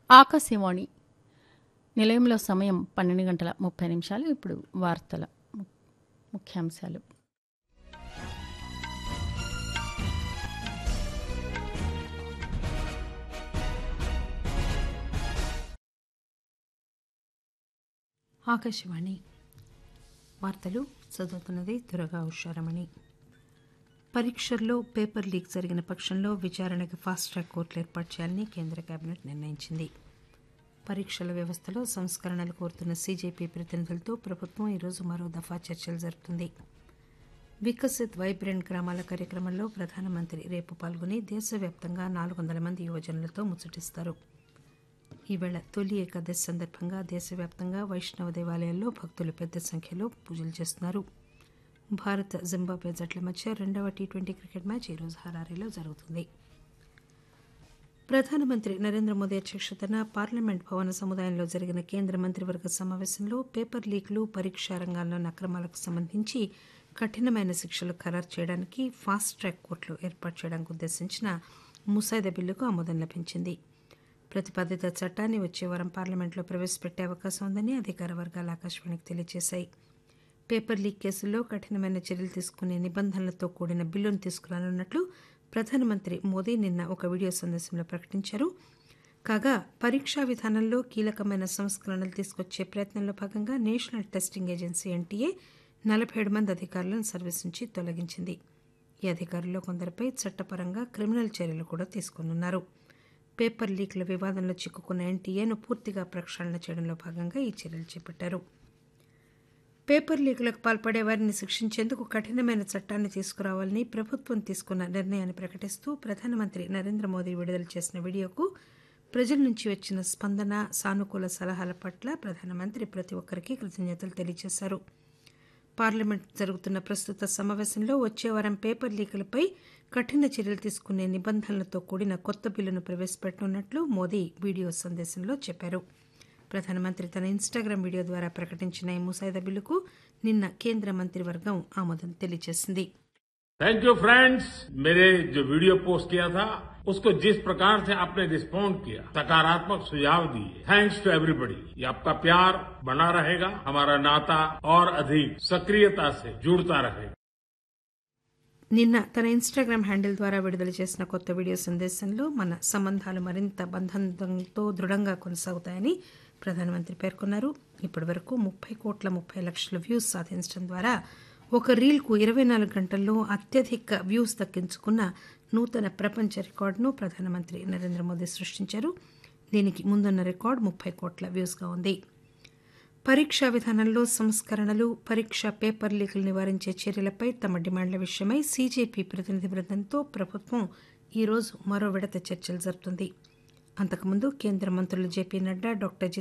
ఆకాశవాణి నిలయంలో సమయం 12:30 ఇప్పుడు వార్తల ముఖ్యాంశాలు. ఆకాశవాణి వార్తలు చదువుతున్నది దుర్గా ఉషారమణి. పరీక్షల్లో పేపర్ లీక్ జరిగిన పక్షంలో విచారణకు ఫాస్ట్ ట్రాక్ కోర్టులు ఏర్పాటు చేయాలని కేంద్ర కేబినెట్ నిర్ణయించింది. పరీక్షల వ్యవస్థలో సంస్కరణలు కోరుతున్న సీజేపీ ప్రతినిధులతో ప్రభుత్వం ఈరోజు మరో దఫా చర్చలు జరుపుతుంది. వికసిత్ వైబ్రెంట్ గ్రామాల కార్యక్రమంలో ప్రధానమంత్రి రేపు పాల్గొని దేశవ్యాప్తంగా 400 మంది యువజనులతో ముచ్చటిస్తారు. ఈవేళ తొలి ఏకాదశి సందర్భంగా దేశవ్యాప్తంగా వైష్ణవ దేవాలయాల్లో భక్తులు పెద్ద సంఖ్యలో పూజలు చేస్తున్నారు. భారత్ జింబాబ్వే జట్ల మధ్య రెండవ టీ20 క్రికెట్ మ్యాచ్ ఈరోజు హరారీలో జరుగుతుంది. ప్రధానమంత్రి నరేంద్ర మోదీ అధ్యక్షతన పార్లమెంట్ భవన సముదాయంలో జరిగిన కేంద్ర మంత్రివర్గ సమావేశంలో పేపర్ లీక్లు, పరీక్షా రంగాల్లోని అక్రమాలకు సంబంధించి కఠినమైన శిక్షలు ఖరారు చేయడానికి ఫాస్ట్ ట్రాక్ కోర్టులు ఏర్పాటు చేయడానికి ఉద్దేశించిన ముసాయిదా బిల్లుకు ఆమోదం లభించింది. ప్రతిపాదిత చట్టాన్ని వచ్చే వారం పార్లమెంట్లో ప్రవేశపెట్టే అవకాశం ఉందని అధికార వర్గాలు ఆకాశవాణికి తెలియజేశాయి. పేపర్ లీక్ కేసుల్లో కఠినమైన చర్యలు తీసుకునే నిబంధనలతో కూడిన బిల్లును తీసుకురానున్నట్లు ప్రధానమంత్రి మోదీ నిన్న ఒక వీడియో సందేశంలో ప్రకటించారు. కాగా పరీక్షా విధానంలో కీలకమైన సంస్కరణలు తీసుకొచ్చే ప్రయత్నంలో భాగంగా నేషనల్ టెస్టింగ్ ఏజెన్సీ ఎన్టీఏ 47 మంది అధికారులను సర్వీస్ నుంచి తొలగించింది. ఈ అధికారుల్లో కొందరిపై చట్టపరంగా క్రిమినల్ చర్యలు కూడా తీసుకోనున్నారు. పేపర్ లీక్ల వివాదంలో చిక్కుకున్న ఎన్టీఏను పూర్తిగా ప్రక్షాళన చేయడంలో భాగంగా ఈ చర్యలు చేపట్టారు. పేపర్ లీకులకు పాల్పడే వారిని శిక్షించేందుకు కఠినమైన చట్టాన్ని తీసుకురావాలని ప్రభుత్వం తీసుకున్న నిర్ణయాన్ని ప్రకటిస్తూ ప్రధానమంత్రి నరేంద్ర మోదీ విడుదల చేసిన వీడియోకు ప్రజల నుంచి వచ్చిన స్పందన, సానుకూల సలహాల పట్ల ప్రధానమంత్రి ప్రతి ఒక్కరికి కృతజ్ఞతలు తెలియజేశారు. పార్లమెంట్ జరుగుతున్న ప్రస్తుత సమావేశంలో వచ్చే వారం పేపర్ లీకులపై కఠిన చర్యలు తీసుకునే నిబంధనలతో కూడిన కొత్త బిల్లును ప్రవేశపెట్టనున్నట్లు మోదీ వీడియో సందేశంలో చెప్పారు. ప్రధానమంత్రి తన ఇన్స్టాగ్రామ్ వీడియో ద్వారా ప్రకటించిన ఈ ముసాయిదా బిల్లుకు నిన్న కేంద్ర మంత్రివర్గం ఆమోదం తెలియజేసింది. थैंक यू फ्रेंड्स, मेरे जो वीडियो पोस्ट किया था उसको जिस प्रकार से आपने रिस्पॉन्ड किया, सकारात्मक सुझाव दिए, थैंक्स टू एवरीबॉडी. ये आपका प्यार बना रहेगा, हमारा नाता और अधिक सक्रियता से जुड़ता रहेगा. నిన్న తన ఇన్స్టాగ్రామ్ హ్యాండిల్ ద్వారా విడుదల చేసిన కొత్త వీడియో సందేశంలో మన సంబంధాలు మరింత బంధంతో దృఢంగా కొనసాగుతాయని ప్రధానమంత్రి పేర్కొన్నారు. ఇప్పటి వరకు 30,30,00,000 వ్యూస్ సాధించడం ద్వారా ఒక రీల్కు 24 గంటల్లో అత్యధిక వ్యూస్ దక్కించుకున్న నూతన ప్రపంచ రికార్డును ప్రధానమంత్రి నరేంద్ర మోదీ సృష్టించారు. దీనికి ముందున్న రికార్డు 30 కోట్ల వ్యూస్గా ఉంది. పరీక్షా విధానంలో సంస్కరణలు, పరీక్ష పేపర్ లీకులు నివారించే చర్యలపై తమ డిమాండ్ల విషయమై సీజేపీ ప్రతినిధి బృందంతో ప్రభుత్వం ఈరోజు మరో విడత చర్చలు జరుపుతుంది. అంతకుముందు కేంద్ర మంత్రులు జేపీ నడ్డా, డాక్టర్